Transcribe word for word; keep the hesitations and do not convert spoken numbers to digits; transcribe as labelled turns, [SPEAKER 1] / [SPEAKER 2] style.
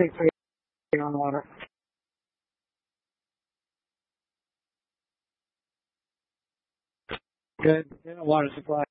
[SPEAKER 1] six three on water. Good. Good water supply.